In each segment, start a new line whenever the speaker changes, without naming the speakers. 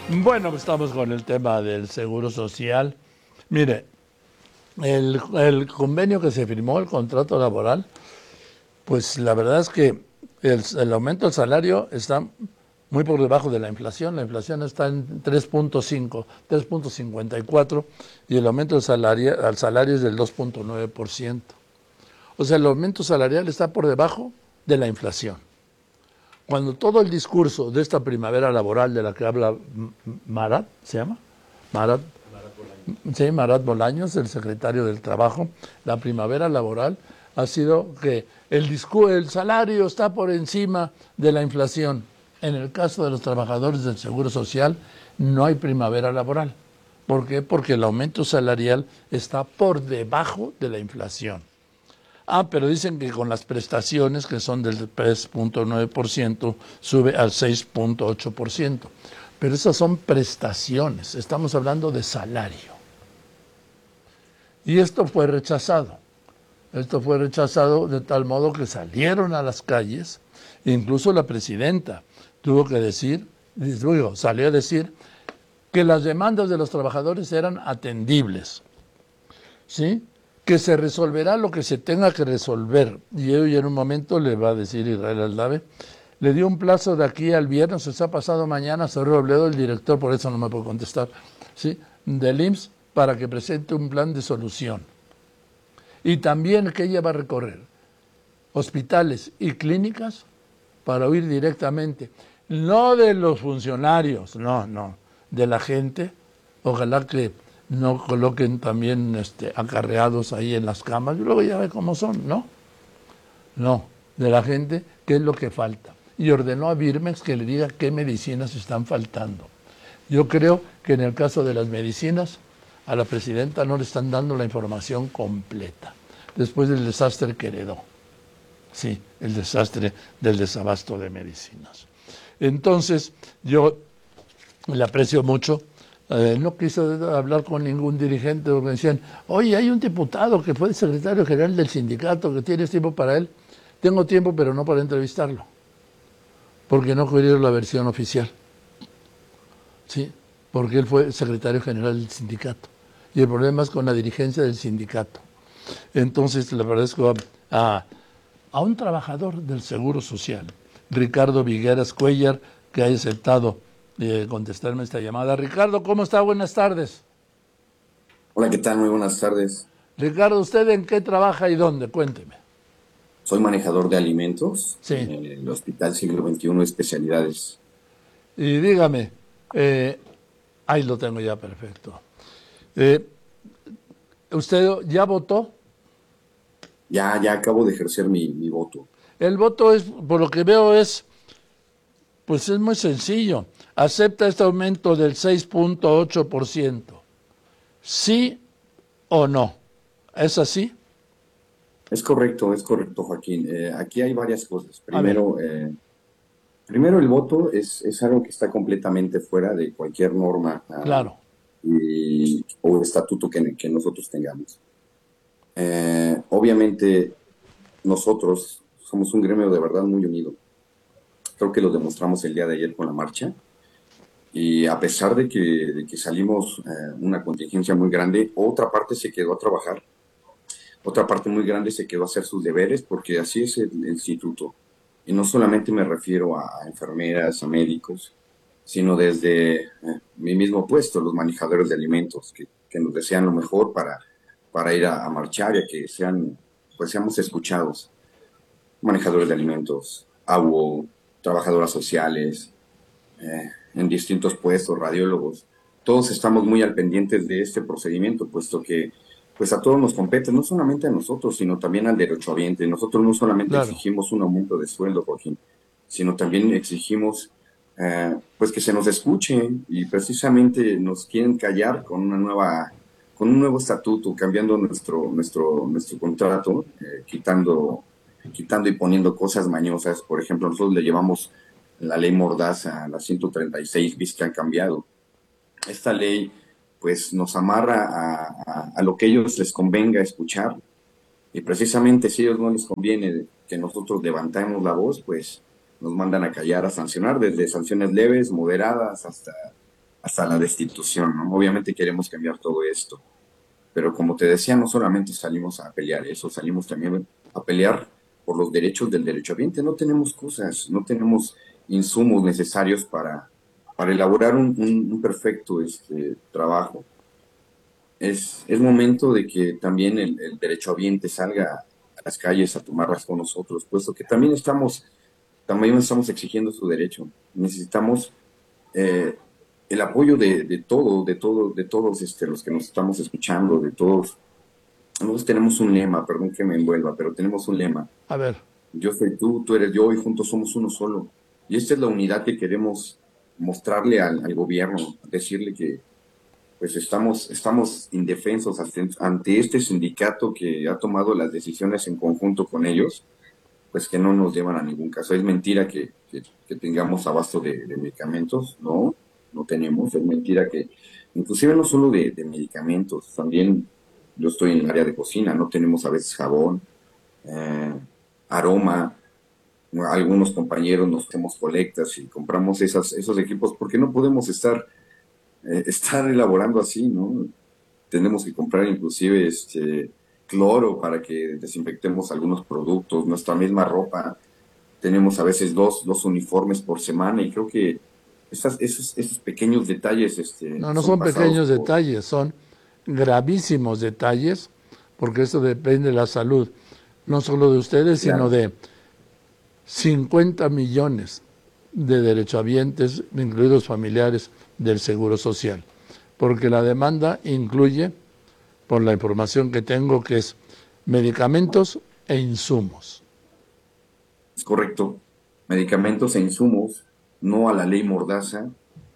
Bueno, pues estamos con el tema del seguro social. Mire, el convenio que se firmó, el contrato laboral, pues la verdad es que el aumento del salario está muy por debajo de la inflación. La inflación está en 3.5, 3.54 y el aumento al salario es del 2.9%. O sea, el aumento salarial está por debajo de la inflación. Cuando todo el discurso de esta primavera laboral de la que habla Marat, ¿se llama? Marat, sí, Marat Bolaños, el secretario del Trabajo, la primavera laboral ha sido que el salario está por encima de la inflación. En el caso de los trabajadores del Seguro Social no hay primavera laboral. ¿Por qué? Porque el aumento salarial está por debajo de la inflación. Ah, pero dicen que con las prestaciones, que son del 3.9%, sube al 6.8%. Pero esas son prestaciones, estamos hablando de salario. Y esto fue rechazado. Esto fue rechazado de tal modo que salieron a las calles, incluso la presidenta tuvo que decir, salió a decir que las demandas de los trabajadores eran atendibles, ¿sí? Que se resolverá lo que se tenga que resolver. Y hoy en un momento le va a decir Israel Aldave, le dio un plazo de aquí al viernes, o sea, pasado mañana, a Robledo, el director, por eso no me puedo contestar, ¿sí? Del IMSS, para que presente un plan de solución. Y también que ella va a recorrer hospitales y clínicas para oír directamente, no de los funcionarios, no, de la gente. Ojalá que no coloquen también acarreados ahí en las camas, y luego ya ve cómo son, no, de la gente, qué es lo que falta. Y ordenó a Birmex que le diga qué medicinas están faltando. Yo creo que en el caso de las medicinas, a la presidenta no le están dando la información completa, después del desastre que heredó. Sí, el desastre del desabasto de medicinas. Entonces, yo le aprecio mucho. No quiso hablar con ningún dirigente porque decían, oye, hay un diputado que fue el secretario general del sindicato, que tienes tiempo para él. Tengo tiempo, pero no para entrevistarlo, porque no quería la versión oficial. Sí, porque él fue secretario general del sindicato. Y el problema es con la dirigencia del sindicato. Entonces le agradezco a un trabajador del Seguro Social, Ricardo Vigueras Cuellar, que haya aceptado contestarme esta llamada. Ricardo, ¿cómo está? Buenas tardes.
Hola, ¿qué tal? Muy buenas tardes.
Ricardo, ¿usted en qué trabaja y dónde? Cuénteme.
Soy manejador de alimentos en
Sí,
el Hospital Siglo XXI Especialidades.
y dígame, eh, ahí lo tengo ya perfecto. Eh, ¿Usted ya votó?
Ya acabo de ejercer mi voto.
El voto es, por lo que veo, pues es muy sencillo. ¿Acepta este aumento del 6.8%? ¿Sí o no? ¿Es así?
Es correcto, Joaquín. Aquí hay varias cosas.
A ver,
Primero el voto es algo que está completamente fuera de cualquier norma
claro,
o estatuto que nosotros tengamos. Obviamente nosotros somos un gremio de verdad muy unido. Creo que lo demostramos el día de ayer con la marcha. Y a pesar de que salimos una contingencia muy grande, otra parte se quedó a trabajar, otra parte muy grande se quedó a hacer sus deberes, porque así es el instituto. Y no solamente me refiero a enfermeras, a médicos, sino desde mi mismo puesto, los manejadores de alimentos, que nos desean lo mejor para ir a marchar y a que pues seamos escuchados. Manejadores de alimentos, AWO, trabajadoras sociales, en distintos puestos, radiólogos. Todos estamos muy al pendientes de este procedimiento, puesto que pues a todos nos compete, no solamente a nosotros, sino también al derechohabiente. Nosotros no solamente
claro.
exigimos un aumento de sueldo, Joaquín, sino también exigimos pues que se nos escuche y precisamente nos quieren callar con un nuevo estatuto, cambiando nuestro contrato, quitando y poniendo cosas mañosas. Por ejemplo, nosotros le llevamos la ley Mordaza, la 136 bis que han cambiado. Esta ley pues nos amarra a lo que ellos les convenga escuchar y precisamente si a ellos no les conviene que nosotros levantemos la voz, pues nos mandan a callar, a sancionar, desde sanciones leves, moderadas, hasta la destitución, ¿no? Obviamente queremos cambiar todo esto, pero como te decía, no solamente salimos a pelear eso, salimos también a pelear por los derechos del derechohabiente. No tenemos cosas, no tenemos insumos necesarios para elaborar un perfecto trabajo. Es momento de que también el derechohabiente salga a las calles a tomarlas con nosotros, puesto que también estamos exigiendo su derecho. Necesitamos eh, el apoyo de todos los que nos estamos escuchando, de todos. Nosotros tenemos un lema, perdón que me envuelva, pero tenemos un lema.
A ver,
Yo soy tú eres yo y juntos somos uno solo. Y esta es la unidad que queremos mostrarle al gobierno, decirle que pues estamos indefensos ante este sindicato que ha tomado las decisiones en conjunto con ellos, pues que no nos llevan a ningún caso. Es mentira que tengamos abasto de medicamentos, no, no tenemos. Es mentira que, inclusive no solo de medicamentos, también yo estoy en el área de cocina, no tenemos a veces jabón, eh, aroma. Algunos compañeros nos hacemos colectas y compramos esos equipos porque no podemos estar elaborando así, ¿no? Tenemos que comprar inclusive cloro para que desinfectemos algunos productos, nuestra misma ropa. Tenemos a veces dos uniformes por semana y creo que esos pequeños detalles
no
son
son
pasados
pequeños
por...
detalles, son gravísimos detalles, porque esto depende de la salud, no solo de ustedes, sino
Claro,
de 50 millones de derechohabientes, incluidos familiares del Seguro Social, porque la demanda incluye, por la información que tengo, que es medicamentos e insumos.
es correcto. Medicamentos e insumos, no a la ley Mordaza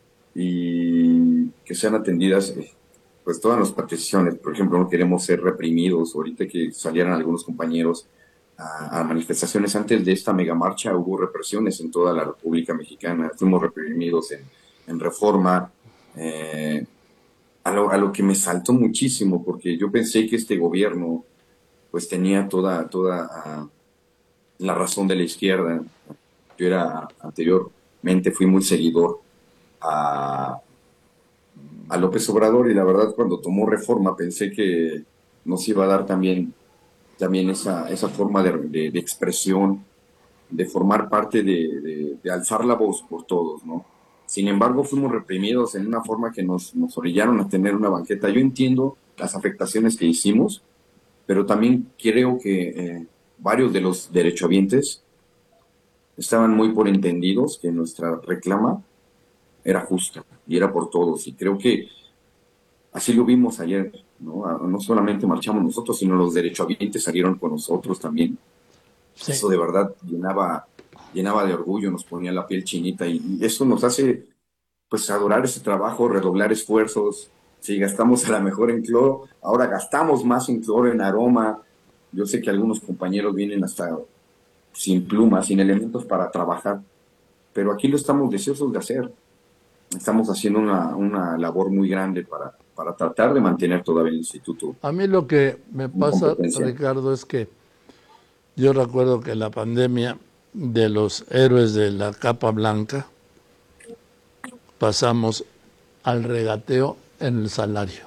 y que sean atendidas pues todas las peticiones. Por ejemplo, no queremos ser reprimidos. Ahorita que salieran algunos compañeros a manifestaciones antes de esta megamarcha, hubo represiones en toda la República Mexicana. Fuimos reprimidos en Reforma, eh, a lo que me saltó muchísimo, porque yo pensé que este gobierno pues tenía toda la razón de la izquierda. Yo anteriormente fui muy seguidor a, a López Obrador y la verdad cuando tomó Reforma pensé que nos iba a dar también esa forma de expresión, de formar parte de alzar la voz por todos, ¿no? Sin embargo, fuimos reprimidos en una forma que nos orillaron a tener una banqueta. Yo entiendo las afectaciones que hicimos, pero también creo que varios de los derechohabientes estaban muy por entendidos que nuestra reclama era justa y era por todos. Y creo que así lo vimos ayer, ¿no? No solamente marchamos nosotros, sino los derechohabientes salieron con nosotros también.
Sí.
Eso de verdad llenaba de orgullo, nos ponía la piel chinita y eso nos hace pues adorar ese trabajo, redoblar esfuerzos. Si gastamos a lo mejor en cloro, ahora gastamos más en cloro, en aroma. Yo sé que algunos compañeros vienen hasta sin plumas, sin elementos para trabajar, pero aquí lo estamos deseosos de hacer. Estamos haciendo una labor muy grande para tratar de mantener todavía el instituto
A mí lo que me
en
pasa,
competencia.
Ricardo, es que yo recuerdo que en la pandemia de los héroes de la capa blanca pasamos al regateo en el salario.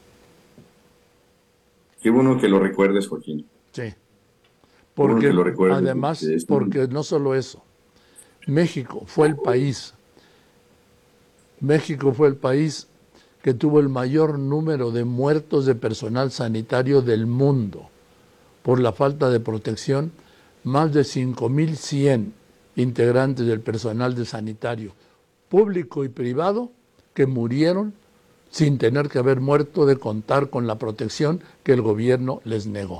Qué bueno que lo recuerdes, Joaquín.
Sí.
Qué bueno que
Porque
lo recuerdes.
además, porque no solo eso, México fue el país, México fue el país que tuvo el mayor número de muertos de personal sanitario del mundo por la falta de protección, más de 5.100 integrantes del personal de sanitario, público y privado, que murieron sin tener que haber muerto de contar con la protección que el gobierno les negó.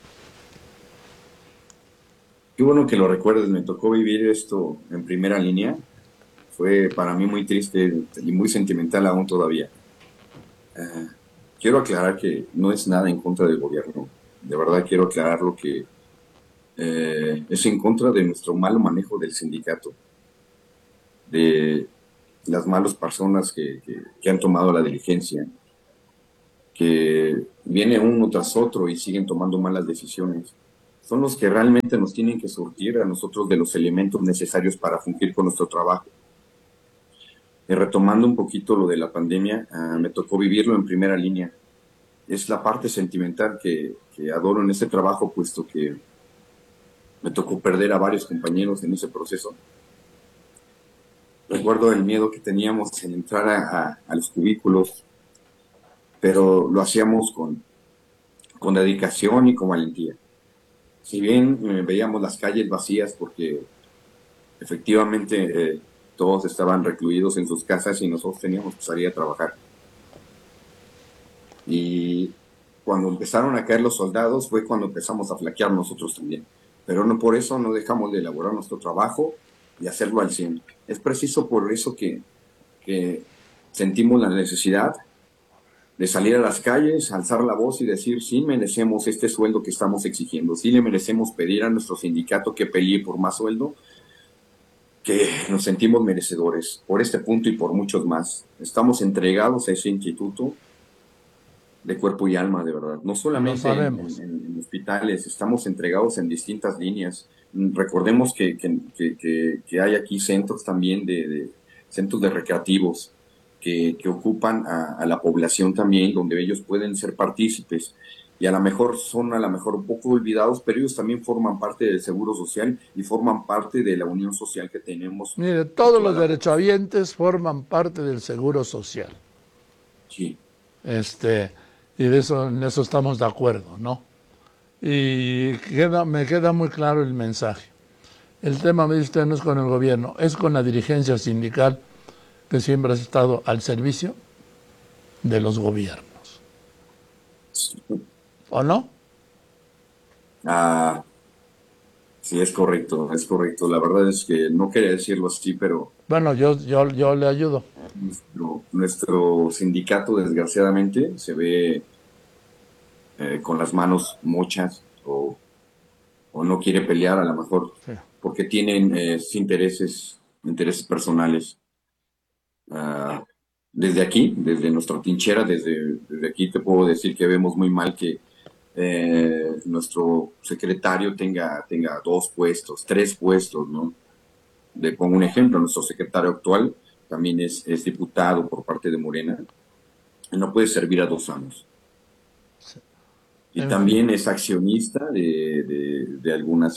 Qué bueno que lo recuerdes. Me tocó vivir esto en primera línea. Fue para mí muy triste y muy sentimental aún todavía. Eh, Quiero aclarar que no es nada en contra del gobierno. De verdad quiero aclarar lo que es en contra de nuestro malo manejo del sindicato, de las malas personas que han tomado la diligencia, que viene uno tras otro y siguen tomando malas decisiones. Son los que realmente nos tienen que surtir a nosotros de los elementos necesarios para fungir con nuestro trabajo. retomando un poquito lo de la pandemia, me tocó vivirlo en primera línea. Es la parte sentimental que adoro en este trabajo, puesto que me tocó perder a varios compañeros en ese proceso. Recuerdo el miedo que teníamos en entrar a los cubículos, pero lo hacíamos con dedicación y con valentía. Si bien veíamos las calles vacías porque efectivamente todos estaban recluidos en sus casas y nosotros teníamos que salir a trabajar. Y cuando empezaron a caer los soldados fue cuando empezamos a flaquear nosotros también. Pero no por eso no dejamos de elaborar nuestro trabajo y hacerlo al 100. Es preciso por eso que sentimos la necesidad de salir a las calles, alzar la voz y decir, sí merecemos este sueldo que estamos exigiendo, sí le merecemos pedir a nuestro sindicato que pelee por más sueldo, que nos sentimos merecedores por este punto y por muchos más. Estamos entregados a ese instituto de cuerpo y alma, de verdad. No solamente en hospitales, estamos entregados en distintas líneas. Recordemos que hay aquí centros también centros de recreativos que ocupan a la población también, donde ellos pueden ser partícipes. Y a lo mejor son un poco olvidados, pero ellos también forman parte del Seguro Social y forman parte de la unión social que tenemos.
Mire, todos los derechohabientes forman parte del Seguro Social.
Sí.
Y en eso estamos de acuerdo, ¿no? Y me queda muy claro el mensaje. El tema, me dice usted, no es con el gobierno, es con la dirigencia sindical que siempre ha estado al servicio de los gobiernos. ¿O no?
Sí, es correcto, es correcto. La verdad es que no quería decirlo así, pero...
Bueno, yo le ayudo.
Nuestro sindicato, desgraciadamente, se ve con las manos mochas o no quiere pelear, a lo mejor, sí, porque tienen intereses personales. Desde aquí, desde nuestra trinchera, desde aquí te puedo decir que vemos muy mal que nuestro secretario tenga 2 puestos, 3 puestos, ¿no? Le pongo un ejemplo, nuestro secretario actual también es diputado por parte de Morena, y no puede servir a 2 años. Y también es accionista de algunas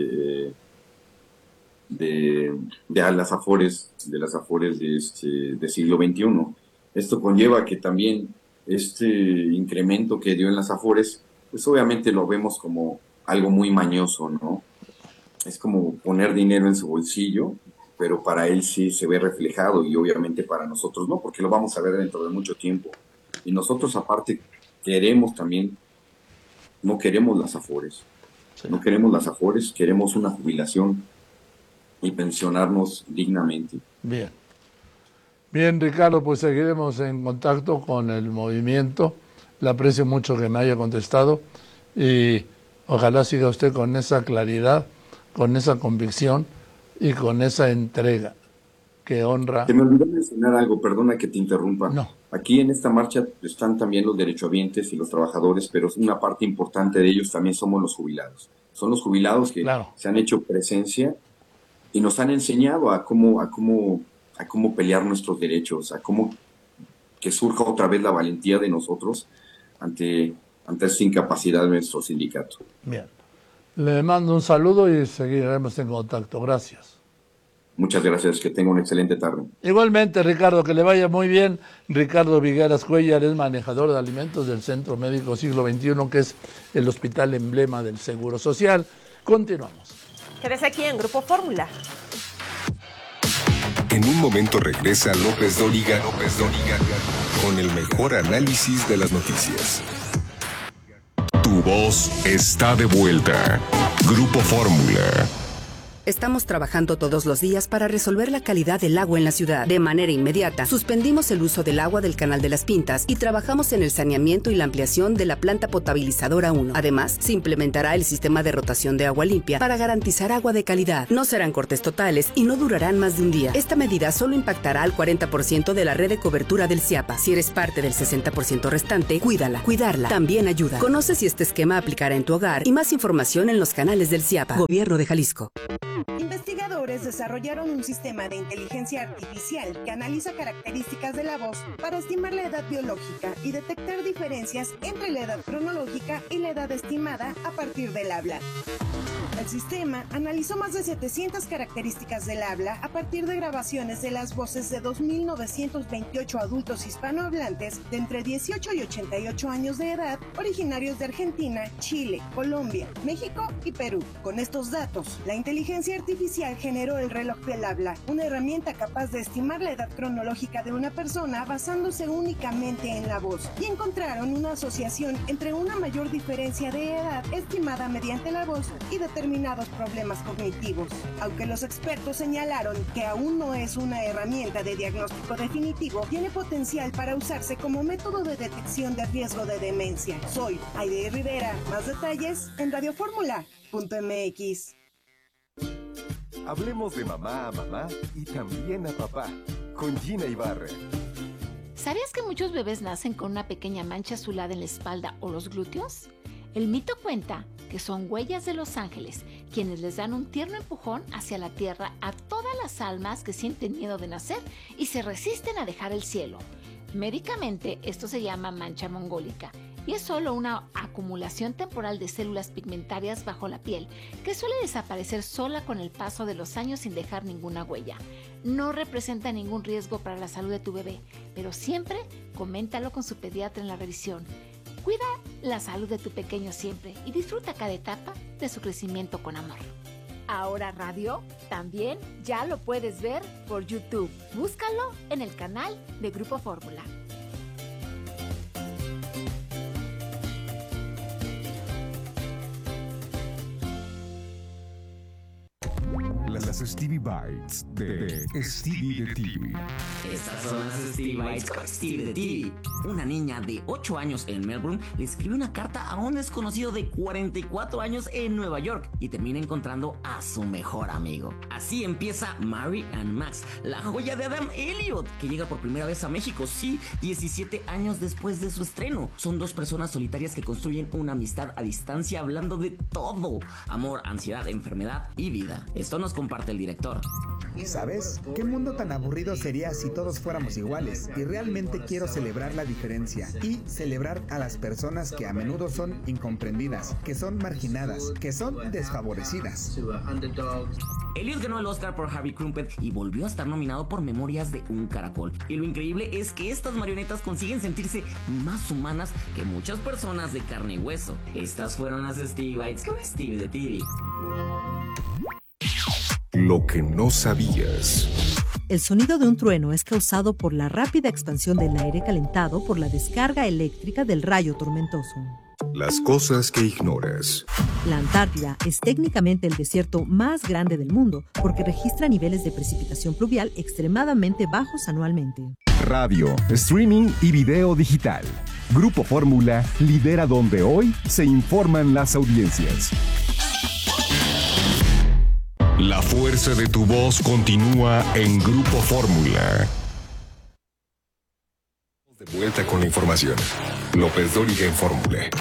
de las afores de siglo XXI. Esto conlleva que también este incremento que dio en las afores, pues obviamente lo vemos como algo muy mañoso, ¿no? Es como poner dinero en su bolsillo, pero para él sí se ve reflejado y obviamente para nosotros no, porque lo vamos a ver dentro de mucho tiempo. Y nosotros aparte queremos también, no queremos las afores, sí, no queremos las afores, queremos una jubilación y pensionarnos dignamente.
Bien. Bien, Ricardo, pues seguiremos en contacto con el movimiento. Le aprecio mucho que me haya contestado y ojalá siga usted con esa claridad, con esa convicción y con esa entrega que honra.
Te me olvidó mencionar algo, perdona que te interrumpa.
No.
Aquí en esta marcha están también los derechohabientes y los trabajadores, pero una parte importante de ellos también somos los jubilados. Son los jubilados que se han hecho presencia y nos han enseñado a cómo pelear nuestros derechos, a cómo que surja otra vez la valentía de nosotros ante esa incapacidad de nuestro sindicato.
Bien. Le mando un saludo y seguiremos en contacto. Gracias.
Muchas gracias, que tenga una excelente tarde.
Igualmente, Ricardo, que le vaya muy bien. Ricardo Vigueras Cuellar es manejador de alimentos del Centro Médico Siglo XXI, que es el hospital emblema del Seguro Social. Continuamos.
Quédese aquí en Grupo Fórmula.
En un momento regresa López Dóriga con el mejor análisis de las noticias. Tu voz está de vuelta. Grupo Fórmula.
Estamos trabajando todos los días para resolver la calidad del agua en la ciudad. De manera inmediata, suspendimos el uso del agua del Canal de las Pintas y trabajamos en el saneamiento y la ampliación de la planta potabilizadora 1. Además, se implementará el sistema de rotación de agua limpia para garantizar agua de calidad. No serán cortes totales y no durarán más de un día. Esta medida solo impactará al 40% de la red de cobertura del CIAPA. Si eres parte del 60% restante, cuídala. Cuidarla también ayuda. Conoce si este esquema aplicará en tu hogar y más información en los canales del CIAPA. Gobierno de Jalisco.
Investigadores desarrollaron un sistema de inteligencia artificial que analiza características de la voz para estimar la edad biológica y detectar diferencias entre la edad cronológica y la edad estimada a partir del habla. El sistema analizó más de 700 características del habla a partir de grabaciones de las voces de 2.928 adultos hispanohablantes de entre 18 y 88 años de edad, originarios de Argentina, Chile, Colombia, México y Perú. Con estos datos, la inteligencia artificial generó el reloj del habla, una herramienta capaz de estimar la edad cronológica de una persona basándose únicamente en la voz, y encontraron una asociación entre una mayor diferencia de edad estimada mediante la voz y determinados problemas cognitivos. Aunque los expertos señalaron que aún no es una herramienta de diagnóstico definitivo, tiene potencial para usarse como método de detección de riesgo de demencia. Soy Aide Rivera. Más detalles en radioformula.mx.
Hablemos de mamá a mamá y también a papá, con Gina Ibarra.
¿Sabías que muchos bebés nacen con una pequeña mancha azulada en la espalda o los glúteos? El mito cuenta que son huellas de los ángeles, quienes les dan un tierno empujón hacia la tierra a todas las almas que sienten miedo de nacer y se resisten a dejar el cielo. Médicamente, esto se llama mancha mongólica y es solo una acumulación temporal de células pigmentarias bajo la piel que suele desaparecer sola con el paso de los años sin dejar ninguna huella. No representa ningún riesgo para la salud de tu bebé, pero siempre coméntalo con su pediatra en la revisión. Cuida la salud de tu pequeño siempre y disfruta cada etapa de su crecimiento con amor. Ahora Radio también ya lo puedes ver por YouTube. Búscalo en el canal de Grupo Fórmula.
Las Stevie Bites de Stevie de TV.
Estas son las Stevie Bites con Stevie de TV. Una niña de 8 años en Melbourne le escribe una carta a un desconocido de 44 años en Nueva York y termina encontrando a su mejor amigo. Así empieza Mary and Max, la joya de Adam Elliot, que llega por primera vez a México, sí, 17 años después de su estreno. Son dos personas solitarias que construyen una amistad a distancia hablando de todo: amor, ansiedad, enfermedad y vida. Esto nos comparte el director.
¿Sabes? ¿Qué mundo tan aburrido sería si todos fuéramos iguales? Y realmente quiero celebrar la diferencia y celebrar a las personas que a menudo son incomprendidas, que son marginadas, que son desfavorecidas.
Elliot ganó el Oscar por Harvey Crumpet y volvió a estar nominado por Memorias de un Caracol. Y lo increíble es que estas marionetas consiguen sentirse más humanas que muchas personas de carne y hueso. Estas fueron las Stevie Bites con Stevie de TV.
Lo que no sabías.
El sonido de un trueno es causado por la rápida expansión del aire calentado por la descarga eléctrica del rayo tormentoso.
Las cosas que ignoras.
La Antártida es técnicamente el desierto más grande del mundo porque registra niveles de precipitación pluvial extremadamente bajos anualmente.
Radio, streaming y video digital. Grupo Fórmula lidera donde hoy se informan las audiencias.
La fuerza de tu voz continúa en Grupo Fórmula. De vuelta con la información. López Dóriga en Fórmula.